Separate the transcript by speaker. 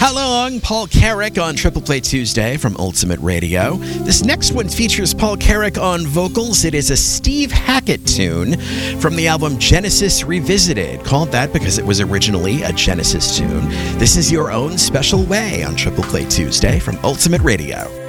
Speaker 1: Hello, Paul Carrick on Triple Play Tuesday from Ultimate Radio. This next one features Paul Carrick on vocals. It is a Steve Hackett tune from the album Genesis Revisited, called that because it was originally a Genesis tune. This is Your Own Special Way on Triple Play Tuesday from Ultimate Radio.